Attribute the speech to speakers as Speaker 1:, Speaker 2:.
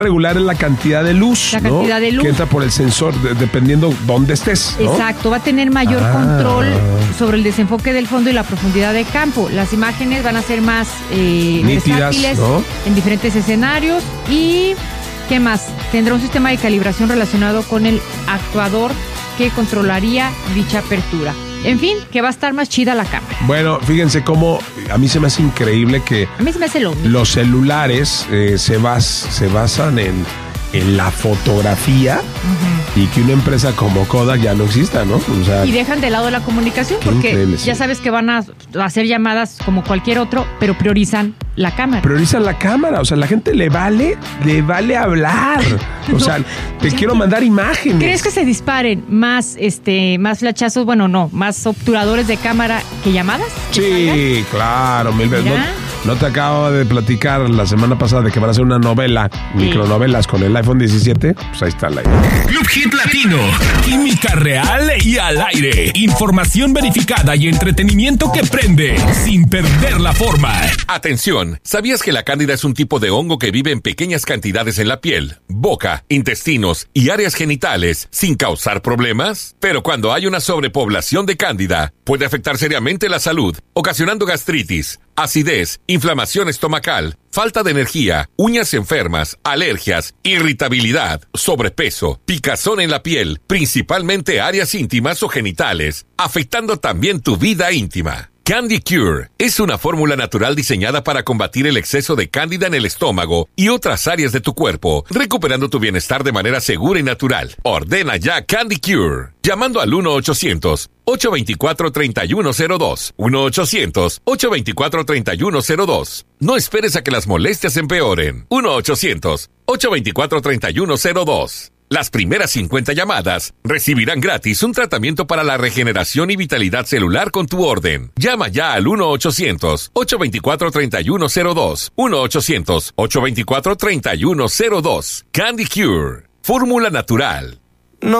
Speaker 1: regular la cantidad de luz,
Speaker 2: la cantidad de luz
Speaker 1: que entra por el sensor, dependiendo dónde estés, ¿no?
Speaker 2: Exacto, va a tener mayor control sobre el desenfoque del fondo y la profundidad de campo. Las imágenes van a ser más
Speaker 1: nítidas,
Speaker 2: versátiles,
Speaker 1: ¿no?
Speaker 2: En diferentes escenarios. Y ¿qué más? Tendrá un sistema de calibración relacionado con el actuador que controlaría dicha apertura. En fin, que va a estar más chida la cámara.
Speaker 1: Bueno, fíjense cómo a mí se me hace increíble que
Speaker 2: a mí se me hace lo mismo.
Speaker 1: Los celulares se basan en la fotografía, y que una empresa como Kodak ya no exista, ¿no? O sea,
Speaker 2: y dejan de lado la comunicación porque ya sabes que van a hacer llamadas como cualquier otro, pero priorizan la cámara.
Speaker 1: Priorizan la cámara, o sea, la gente le vale hablar. O sea, te quiero mandar imágenes.
Speaker 2: ¿Crees que se disparen más flachazos, más obturadores de cámara que llamadas?
Speaker 1: Sí, claro, mil veces. No te acabo de platicar la semana pasada de que van a hacer una novela, micronovelas con el iPhone 17, pues ahí está la idea.
Speaker 3: Club Hit Latino, química real y al aire, información verificada y entretenimiento que prende, sin perder la forma.
Speaker 4: Atención, ¿sabías que la cándida es un tipo de hongo que vive en pequeñas cantidades en la piel, boca, intestinos y áreas genitales sin causar problemas? Pero cuando hay una sobrepoblación de cándida, puede afectar seriamente la salud, ocasionando gastritis, acidez, inflamación estomacal, falta de energía, uñas enfermas, alergias, irritabilidad, sobrepeso, picazón en la piel, principalmente áreas íntimas o genitales, afectando también tu vida íntima. Candy Cure es una fórmula natural diseñada para combatir el exceso de cándida en el estómago y otras áreas de tu cuerpo, recuperando tu bienestar de manera segura y natural. Ordena ya Candy Cure, llamando al 1-800-824-3102. 1-800-824-3102. No esperes a que las molestias empeoren. 1-800-824-3102. Las primeras 50 llamadas recibirán gratis un tratamiento para la regeneración y vitalidad celular con tu orden. Llama ya al 1-800-824-3102. 1-800-824-3102. Candy Cure. Fórmula natural.